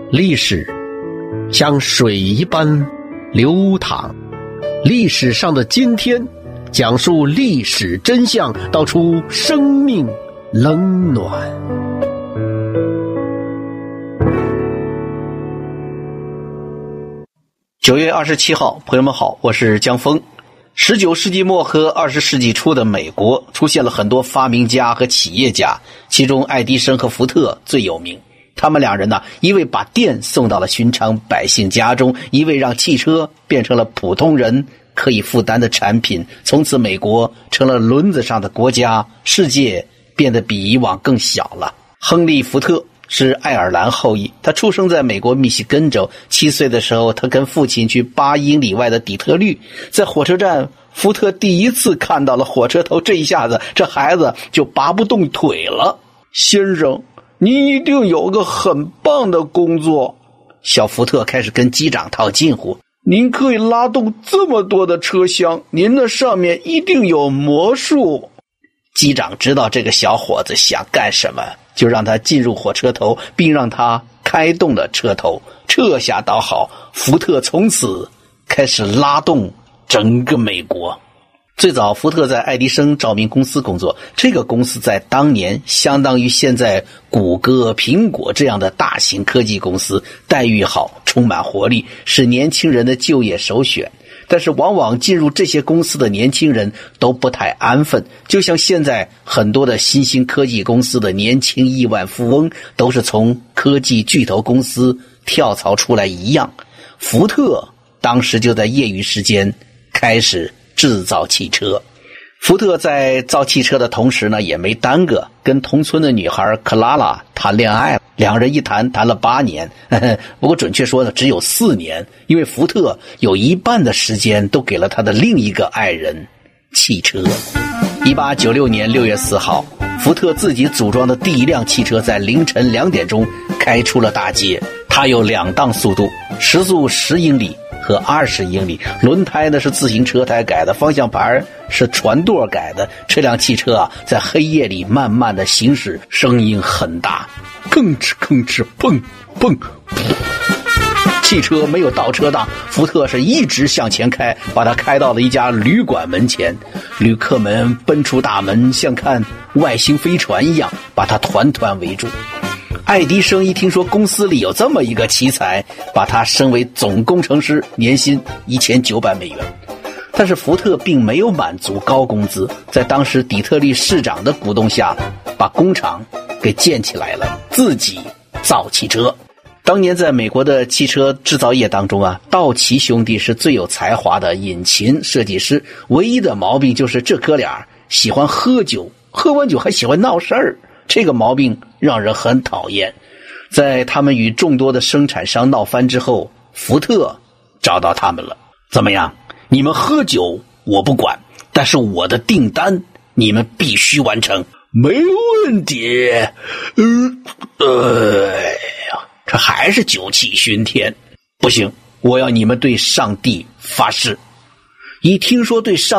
历史像水一般流淌，历史上的今天，讲述历史真相，道出生命冷暖。9月27号，朋友们好，我是江峰。19世纪末和20世纪初的美国出现了很多发明家和企业家，其中爱迪生和福特最有名。他们两人呢，一位把电送到了寻常百姓家中，一位让汽车变成了普通人可以负担的产品。从此美国成了轮子上的国家，世界变得比以往更小了。亨利·福特是爱尔兰后裔，他出生在美国密西根州。7岁的时候，他跟父亲去8英里外的底特律，在火车站，福特第一次看到了火车头，这一下子这孩子就拔不动腿了。先生，您一定有个很棒的工作。小福特开始跟机长套近乎，您可以拉动这么多的车厢，您的上面一定有魔术。机长知道这个小伙子想干什么，就让他进入火车头，并让他开动了车头。这下倒好，福特从此开始拉动整个美国。最早福特在爱迪生照明公司工作，这个公司在当年相当于现在谷歌、苹果这样的大型科技公司，待遇好，充满活力，是年轻人的就业首选。但是往往进入这些公司的年轻人都不太安分，就像现在很多的新兴科技公司的年轻亿万富翁都是从科技巨头公司跳槽出来一样。福特当时就在业余时间开始制造汽车。福特在造汽车的同时呢，也没耽搁，跟同村的女孩克拉拉谈恋爱，两人一谈了8年，不过准确说呢，只有4年，因为福特有一半的时间都给了他的另一个爱人汽车。1896年6月4号，福特自己组装的第一辆汽车在凌晨2点钟开出了大街。它有2档速度，时速10英里和20英里，轮胎呢是自行车胎改的，方向盘是船舵改的。这辆汽车啊，在黑夜里慢慢的行驶，声音很大，吭哧吭哧，蹦蹦。汽车没有倒车档，福特是一直向前开，把它开到了一家旅馆门前。旅客们奔出大门，像看外星飞船一样，把它团团围住。爱迪生一听说公司里有这么一个奇才，把他升为总工程师，年薪$1900。但是福特并没有满足高工资，在当时底特律市长的鼓动下，把工厂给建起来了，自己造汽车。当年在美国的汽车制造业当中啊，道奇兄弟是最有才华的引擎设计师，唯一的毛病就是这哥俩喜欢喝酒，喝完酒还喜欢闹事儿，这个毛病让人很讨厌。在他们与众多的生产商闹翻之后，福特找到他们了。怎么样？你们喝酒我不管，但是我的订单你们必须完成。没问题。这还是酒气熏天。不行，我要你们对上帝发誓。一听说对上